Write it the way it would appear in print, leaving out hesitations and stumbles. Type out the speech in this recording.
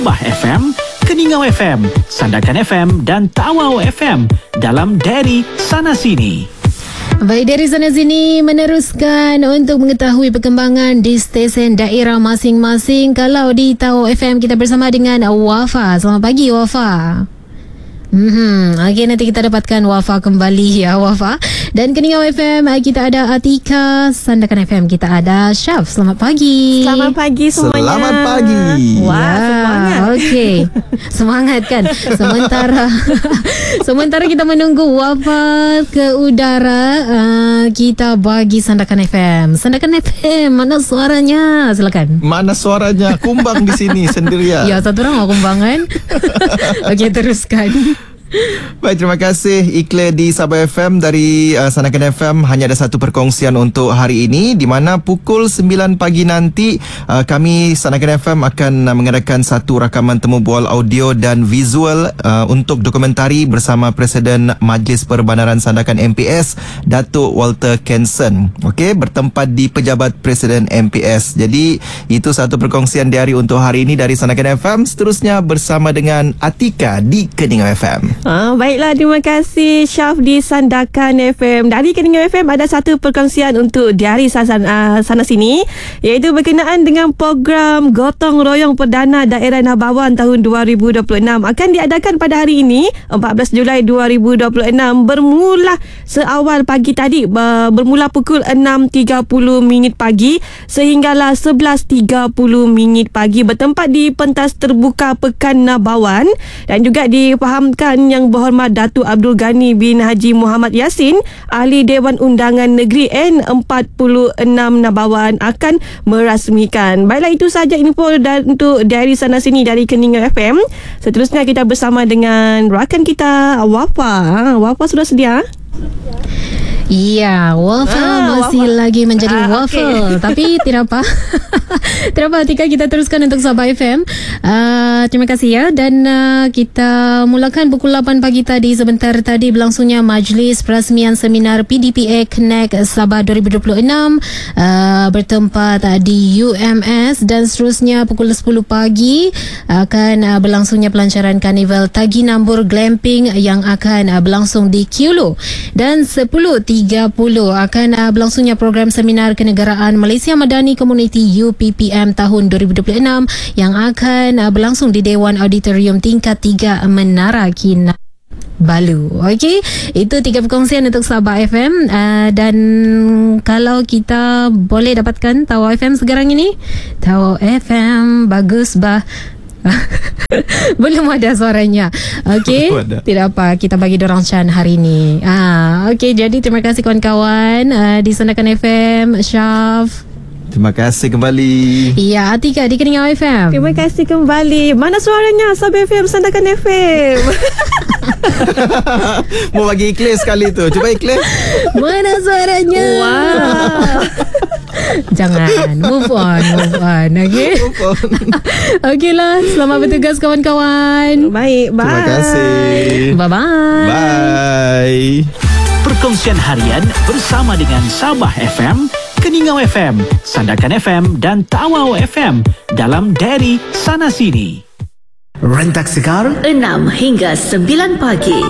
Bah FM, Keningau FM, Sandakan FM dan Tawau FM dalam Dari Sana Sini. Baik, dari sana sini meneruskan untuk mengetahui perkembangan di stesen daerah masing-masing. Kalau di Tawau FM kita bersama dengan Wafa. Selamat pagi Wafa. Okey, nanti kita dapatkan Wafa kembali ya Wafa. Dan Keningau FM kita ada Atika, Sandakan FM kita ada Syaf. Selamat pagi. Selamat pagi semuanya. Selamat pagi. Wah, semangat. Okey. Semangat kan. Sementara kita menunggu Wafa ke udara, kita bagi Sandakan FM. Sandakan FM, mana suaranya? Silakan. Mana suaranya? Kumbang di sini sendirian. Ya, satu orang mau kumbang kan. Okey, teruskan. Baik, terima kasih iklan di Sabah FM dari Sandakan FM. Hanya ada satu perkongsian untuk hari ini, di mana pukul 9 pagi nanti kami Sandakan FM akan mengadakan satu rakaman temu bual audio dan visual untuk dokumentari bersama Presiden Majlis Perbandaran Sandakan MPS, Datuk Walter Kenson. Okey, bertempat di Pejabat Presiden MPS. Jadi itu satu perkongsian diari untuk hari ini dari Sandakan FM. Seterusnya bersama dengan Atika di Keningau FM. Baiklah, terima kasih Syaf di Sandakan FM. Dari Keningau FM ada satu perkongsian untuk diari sana sini, iaitu berkenaan dengan program Gotong Royong Perdana Daerah Nabawan tahun 2026 akan diadakan pada hari ini 14 Julai 2026 bermula seawal pagi tadi, bermula pukul 6.30 pagi sehinggalah 11.30 pagi, bertempat di pentas terbuka Pekan Nabawan, dan juga difahamkan Yang Berhormat Datuk Abdul Ghani bin Haji Muhammad Yassin, Ahli Dewan Undangan Negeri N46 Nabawan akan merasmikan. Baiklah, itu sahaja info untuk dari sana sini dari Keningau FM. Seterusnya kita bersama dengan rakan kita Wafa. Wafa sudah sedia? Ya, Wafa masih lagi menjadi waffle. Tapi tidak apa. Tidak apa, Tika, kita teruskan untuk Sabah FM. Terima kasih ya. Dan kita mulakan pukul 8 pagi tadi. Sebentar tadi berlangsungnya Majlis Perasmian Seminar PDPA Connect Sabah 2026 bertempat di UMS, dan seterusnya pukul 10 pagi akan berlangsungnya pelancaran Karnival Tagi Nambur Glamping yang akan berlangsung di Kiulu. Dan 10.30 akan berlangsungnya program Seminar Kenegaraan Malaysia Madani Community UPPM tahun 2026 yang akan berlangsung di Dewan Auditorium tingkat 3 Menara Kinabalu. Okey, itu 3 perkongsian untuk Sabah FM. Dan kalau kita boleh dapatkan Tawau FM sekarang ini, Tawau FM bagus bah. Belum ada suaranya. Okey, tidak apa, kita bagi dorang Chan hari ini. Okey, jadi terima kasih kawan-kawan di Sandakan FM, Syaf. Terima kasih kembali. Ya, Atika di Keningau FM. Terima kasih kembali. Mana suaranya? Sabah FM, Sandakan FM. Mau bagi iklan sekali tu. Cuba iklan. Mana suaranya? Wow. Jangan, move on. Okay. Okey lah, selamat bertugas kawan-kawan. Baik, bye. Terima kasih. Bye-bye. Bye. Perkongsian harian bersama dengan Sabah FM, Keningau FM, Sandakan FM dan Tawau FM dalam Dari Sana Sini. Rentak Sekar 6 hingga 9 pagi.